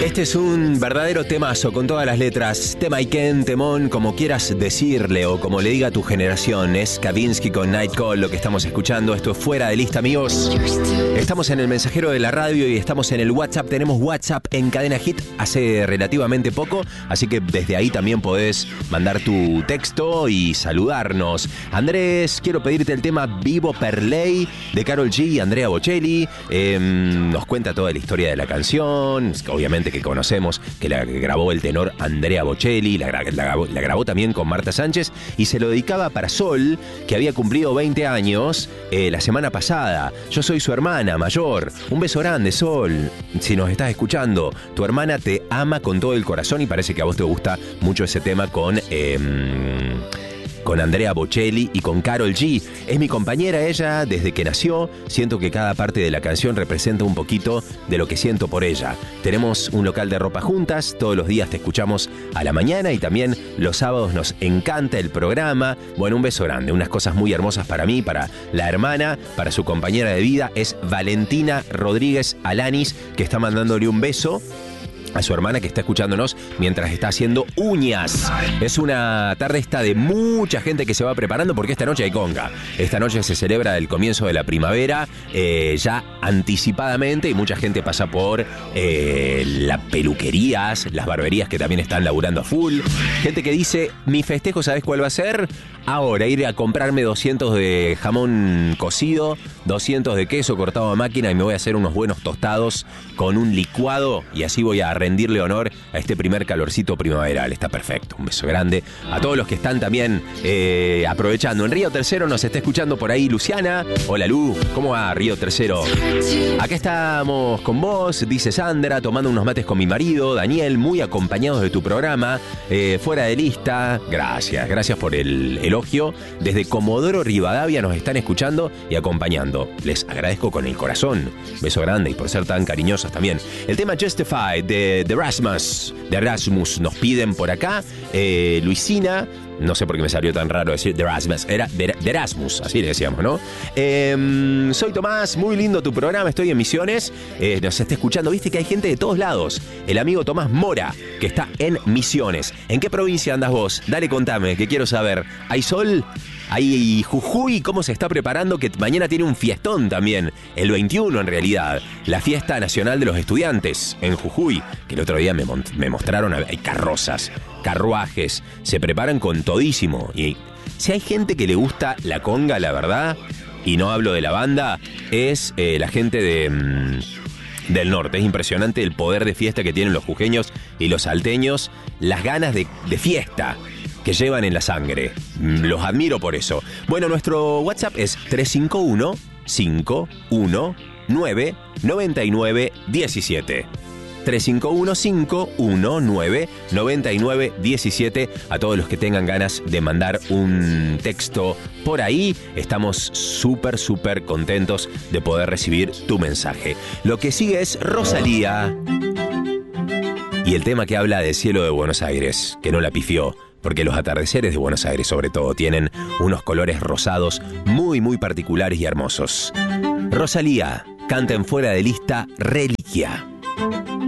Este es un verdadero temazo con todas las letras. Temaiken, temón, como quieras decirle o como le diga tu generación. Es Kavinsky con Night Call lo que estamos escuchando. Esto es Fuera de Lista, amigos. Estamos en el mensajero de la radio y estamos en el WhatsApp. Tenemos WhatsApp en Cadena Hit hace relativamente poco, así que desde ahí también podés mandar tu texto y saludarnos. Andrés, quiero pedirte el tema Vivo per Lei de Karol G y Andrea Bocelli. Nos cuenta toda la historia de la canción, obviamente que conocemos, que la grabó el tenor Andrea Bocelli, la grabó también con Marta Sánchez y se lo dedicaba para Sol, que había cumplido 20 años la semana pasada. Yo soy su hermana mayor. Un beso grande, Sol. Si nos estás escuchando, tu hermana te ama con todo el corazón y parece que a vos te gusta mucho ese tema con Andrea Bocelli y con Karol G. Es mi compañera ella desde que nació. Siento que cada parte de la canción representa un poquito de lo que siento por ella. Tenemos un local de ropa juntas, todos los días te escuchamos a la mañana y también los sábados nos encanta el programa. Bueno, un beso grande, unas cosas muy hermosas para mí, para la hermana, para su compañera de vida, es Valentina Rodríguez Alanis, que está mandándole un beso a su hermana que está escuchándonos mientras está haciendo uñas. Es una tarde esta de mucha gente que se va preparando porque esta noche hay conga. Esta noche se celebra el comienzo de la primavera ya anticipadamente y mucha gente pasa por las peluquerías, las barberías que también están laburando a full. Gente que dice, mi festejo, ¿sabes cuál va a ser? Ahora, ir a comprarme 200 de jamón cocido, 200 de queso cortado a máquina y me voy a hacer unos buenos tostados con un licuado y así voy a rendirle honor a este primer calorcito primaveral. Está perfecto. Un beso grande a todos los que están también aprovechando. En Río Tercero nos está escuchando por ahí Luciana. Hola Lu, ¿cómo va Río Tercero? Acá estamos con vos, dice Sandra, tomando unos mates con mi marido, Daniel, muy acompañados de tu programa. Fuera de lista, gracias por el elogio. Desde Comodoro Rivadavia nos están escuchando y acompañando. Les agradezco con el corazón. Beso grande y por ser tan cariñosos también. El tema Justified de Erasmus nos piden por acá. Luisina, no sé por qué me salió tan raro decir de Erasmus, era de Erasmus, así le decíamos, ¿no? Soy Tomás, muy lindo tu programa, estoy en Misiones, nos está escuchando, viste que hay gente de todos lados. El amigo Tomás Mora, que está en Misiones. ¿En qué provincia andas vos? Dale, contame, que quiero saber. ¿Hay sol? ¿Hay Jujuy? ¿Cómo se está preparando? Que mañana tiene un fiestón también, el 21 en realidad, la fiesta nacional de los estudiantes en Jujuy, que el otro día me mostraron, hay carrozas, carruajes, se preparan con todísimo. Y si hay gente que le gusta la conga, la verdad, y no hablo de la banda, es la gente del norte. Es impresionante el poder de fiesta que tienen los jujeños y los salteños, las ganas de fiesta que llevan en la sangre. Los admiro por eso. Bueno, nuestro WhatsApp es 351-519-9917. 351-519-9917. A todos los que tengan ganas de mandar un texto por ahí, estamos súper contentos de poder recibir tu mensaje. Lo que sigue es Rosalía y el tema que habla del cielo de Buenos Aires, que no la pifió, porque los atardeceres de Buenos Aires sobre todo tienen unos colores rosados muy particulares y hermosos. Rosalía canta en Fuera de Lista Reliquia.